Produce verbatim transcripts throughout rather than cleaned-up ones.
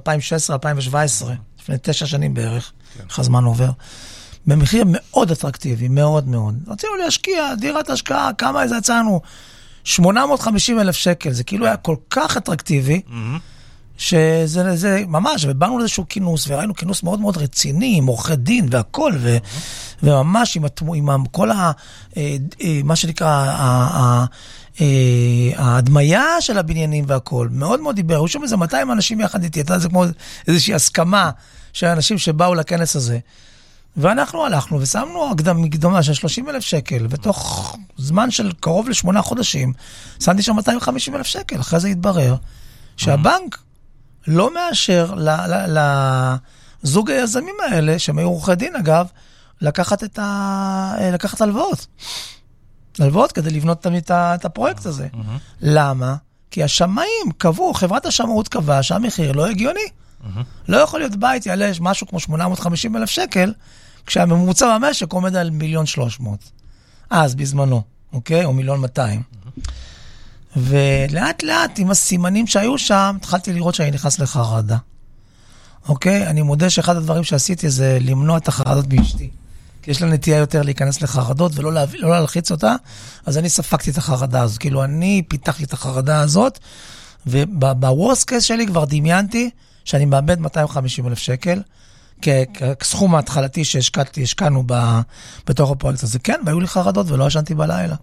אלפיים ושש עשרה אלפיים שבע עשרה, לפני תשע שנים בערך, איך הזמן עובר. במחיר מאוד אטרקטיבי, מאוד מאוד. רצינו להשקיע, דירת השקעה, כמה זה יצאנו? שמונה מאות וחמישים אלף שקל, זה כאילו היה כל כך אטרקטיבי, שזה זה, ממש, ובאנו לאיזשהו כינוס, וראינו כינוס מאוד מאוד רציני, עם עורכי דין והכל, ו, וממש עם, עם, עם כל ה... מה שנקרא, ה, ההדמיה של הבניינים והכל, מאוד מאוד דיבר, היו שם איזה מאתיים אנשים יחד איתי, זה כמו איזושהי הסכמה של אנשים שבאו לכנס הזה, ואנחנו הלכנו ושמנו מקדמה של שלושים אלף שקל, ותוך זמן של קרוב לשמונה חודשים, שמתי שם מאתיים וחמישים אלף שקל, אחרי זה התברר, שהבנק לא מאשר לזוג היזמים האלה, שהם היו עורכי דין אגב, לקחת את ה... לקחת הלוואות. הלוואות כדי לבנות תמיד את הפרויקט הזה. למה? כי השמאים קבעו, חברת השמאות קבעה שהמחיר לא הגיוני. לא יכול להיות בית יעלה משהו כמו שמונה מאות וחמישים אלף שקל, כשהממוצע במשק עומד על מיליון שלוש מאות. אז בזמנו, אוקיי? או מיליון מאתיים. ולאט לאט עם הסימנים שהיו שם, התחלתי לראות שאני נכנס לחרדה. אוקיי? אני מודה שאחד הדברים שעשיתי זה למנוע את החרדות באשתי. כי יש לה נטייה יותר להיכנס לחרדות ולא להביא, לא להלחיץ אותה, אז אני ספקתי את החרדה הזו. כאילו אני פיתחתי את החרדה הזאת, ובוורסט קייס שלי כבר דמיינתי שאני מאבד מאתיים וחמישים אלף שקל, כסכום ההתחלתי שהשקעתי, השקענו בתוך הפרויקט הזה. כן, והיו לי חרדות ולא ישנתי בלילה.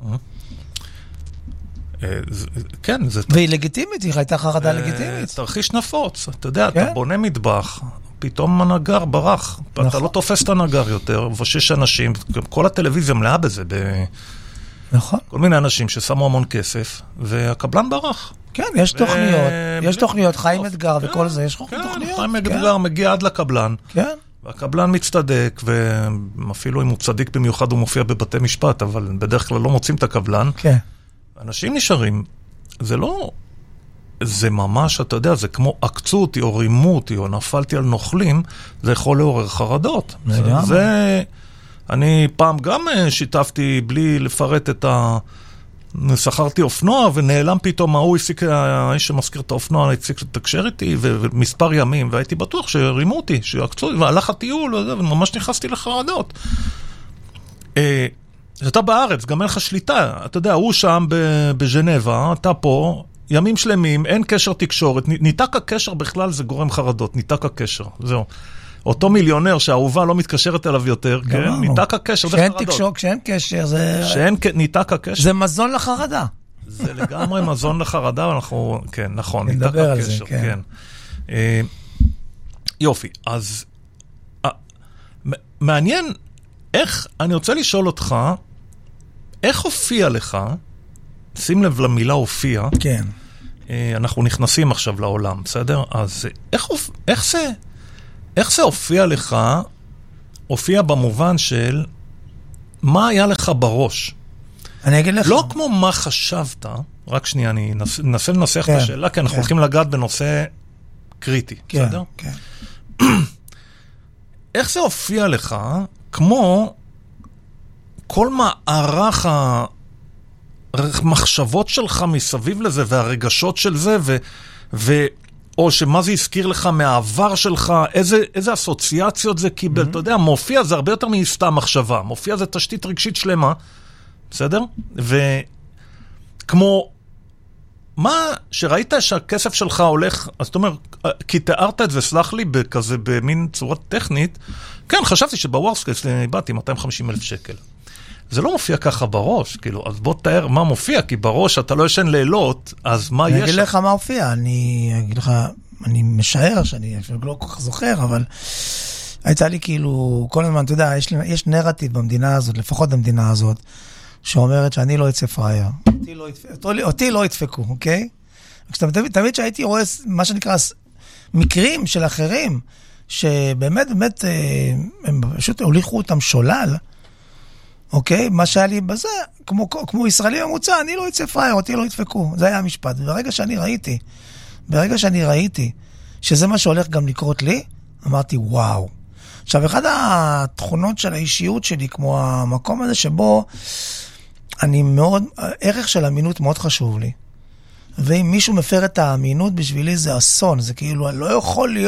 כן, זה... והיא לגיטימית, היא הייתה חרדה לגיטימית. תרחיש נפוץ, אתה יודע, אתה בונה מטבח, פתאום הנגר ברח, אתה לא תופס את הנגר יותר, ושש אנשים, כל הטלוויזיה מלאה בזה, נכון. כל מיני אנשים ששמו המון כסף, והקבלן ברח. כן, יש תוכניות, יש תוכניות, חיים אתגר וכל זה, יש תוכניות. חיים אתגר מגיע עד לקבלן. כן. והקבלן מצטדק, ואפילו אם הוא צדיק במיוחד הוא מופיע בבתי משפט, אבל בדרך כלל לא מוצאים את הקבלן. כן. אנשים נשארים, זה לא, זה ממש, אתה יודע, זה כמו עקצו אותי או רימו אותי או נפלתי על נוכלים, זה יכול לעורר חרדות. זה, זה, אני פעם גם שיתפתי בלי לפרט את ה... שכרתי אופנוע ונעלם פתאום, ההוא הפסיק, האיש שמזכיר את האופנוע, הפסיק לתקשר איתי ומספר ימים, והייתי בטוח שרימו אותי, שעקצו, והלך הטיול, וממש נכנסתי לחרדות. אתה בארץ, גם אין לך שליטה, אתה יודע, הוא שם בז'נבה, אתה פה, ימים שלמים, אין קשר תקשורת, ניתק הקשר בכלל זה גורם חרדות, ניתק הקשר, זהו. אותו מיליונר שהאהובה לא מתקשרת אליו יותר, כן? ניתק הקשר, זה חרדות. תקשור, כשאין קשר, זה... כשאין, ניתק הקשר. זה מזון לחרדה. זה לגמרי מזון לחרדה, ואנחנו, כן, נכון, ניתק הקשר, כן. יופי, אז מעניין, איך, אני רוצה לשאול אותך, איך הופיע לך, שים לב למילה הופיע, כן. אנחנו נכנסים עכשיו לעולם, בסדר? אז איך, איך זה... איך זה הופיע לך, הופיע במובן של מה היה לך בראש? אני אגיד לך. לא כמו מה חשבת, רק שנייה, אני אנסה לנסח את השאלה, כי אנחנו הולכים לגעת בנושא קריטי, בסדר? כן. איך זה הופיע לך, כמו כל מערך המחשבות שלך מסביב לזה, והרגשות של זה, ו... או שמה זה הזכיר לך מהעבר שלך, איזה, איזה אסוציאציות זה קיבל, mm-hmm. אתה יודע, מופיע זה הרבה יותר מסתם מחשבה, מופיע זה תשתית רגשית שלמה, בסדר? וכמו, מה שראית שהכסף שלך הולך, אז אתה אומר, כי תיארת את זה, סלח לי, בכזה, במין צורה טכנית, כן, חשבתי שבוורסקייס באתי מאתיים וחמישים אלף שקל. זה לא מופיע ככה בראש, כאילו, אז בוא תאר מה מופיע, כי בראש אתה לא ישן לילות, אז מה יש? אני אגיד לך מה הופיע, אני אגיד לך, אני משער שאני לא כל כך זוכר, אבל הייתה לי כאילו, כל הזמן, אתה יודע, יש, יש נרטיב במדינה הזאת, לפחות במדינה הזאת, שאומרת שאני לא אצא פרייר. אותי לא, אותי, אותי לא ידפקו, אוקיי? תמיד, תמיד שהייתי רואה מה שנקרא מקרים של אחרים, שבאמת, באמת, הם פשוט הוליכו אותם שולל, אוקיי? מה שהיה לי בזה, כמו, כמו ישראלי ממוצע, אני לא יצא פרייר, אותי לא ידפקו. זה היה המשפט. וברגע שאני ראיתי, ברגע שאני ראיתי, שזה מה שהולך גם לקרות לי, אמרתי, וואו. עכשיו, אחד התכונות של האישיות שלי, כמו המקום הזה שבו אני מאוד, הערך של אמינות מאוד חשוב לי. ואם מישהו מפר את האמינות בשבילי, זה אסון. זה כאילו, אני לא יכול להיות